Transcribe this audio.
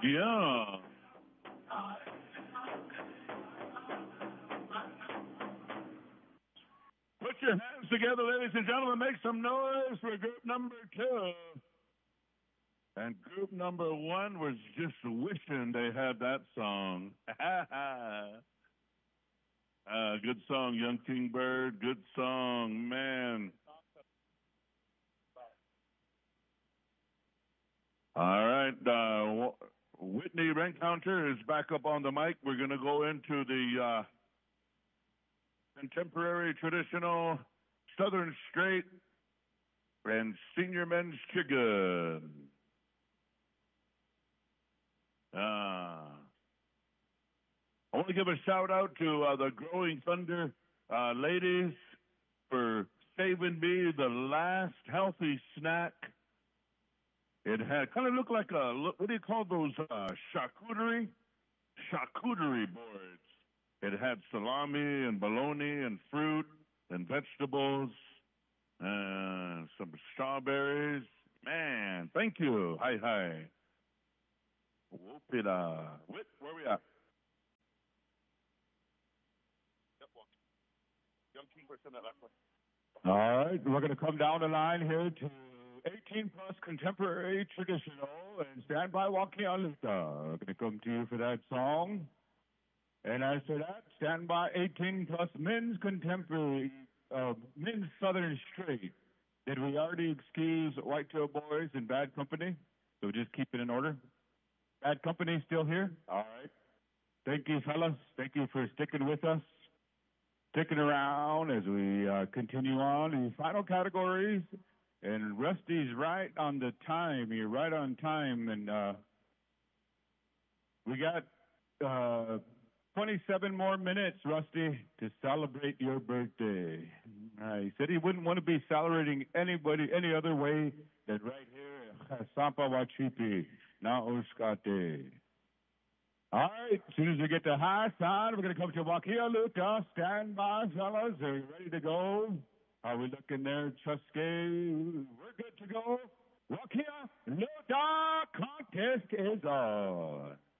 Yeah. Put your hands together, ladies and gentlemen. Make some noise for group number 2. And group number 1 was just wishing they had that song. Good song, Young Kingbird. Good song, man. All right. Whitney Rencounter is back up on the mic. We're going to go into the contemporary, traditional, Southern Straight, and Senior Men's Chicken. I want to give a shout out to the Growing Thunder ladies for saving me the last healthy snack. It had kind of looked like what do you call those, charcuterie? Charcuterie boards. It had salami and bologna and fruit and vegetables and some strawberries. Man, thank you. Hi. Whoopida. Where we at? Young King, send that last one. All right, we're going to come down the line here to 18 plus contemporary traditional and stand by Joaquin Aluta. We're going to come to you for that song. And after that, stand by 18 plus men's contemporary, men's Southern Straight. Did we already excuse Whitetail Boys and Bad Company? So just keep it in order. Bad Company still here? All right. Thank you, fellas. Thank you for sticking with us. Sticking around as we continue on in the final categories. And Rusty's right on the time. You're right on time. And we got 27 more minutes, Rusty, to celebrate your birthday. He said he wouldn't want to be celebrating anybody any other way than right here at Sampa Wachipi, Na Oskate. All right, as soon as we get to high side, we're going to come to Wakia Luta. Stand by, fellas. Are you ready to go? Are we looking there, Chusky? We're good to go. Wakia Luta contest is on.